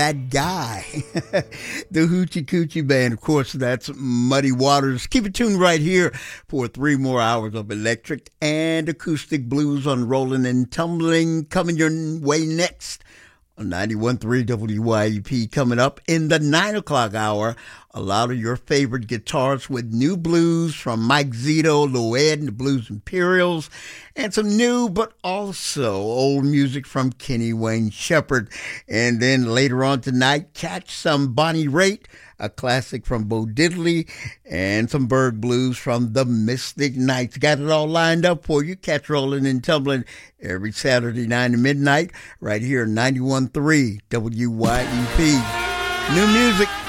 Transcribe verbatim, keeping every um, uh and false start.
That guy, the Hoochie Coochie Band. Of course, that's Muddy Waters. Keep it tuned right here for three more hours of electric and acoustic blues on Rolling and Tumbling. Coming your way next on ninety-one point three W Y E P. Coming up in the nine o'clock hour, a lot of your favorite guitarists with new blues from Mike Zito, Loed and the Blues Imperials, and some new but also old music from Kenny Wayne Shepherd. And then later on tonight, catch some Bonnie Raitt, a classic from Bo Diddley, and some Bird Blues from the Mystic Knights. Got it all lined up for you. Catch Rolling and Tumbling every Saturday nine to midnight right here at ninety-one point three W Y E P. New music.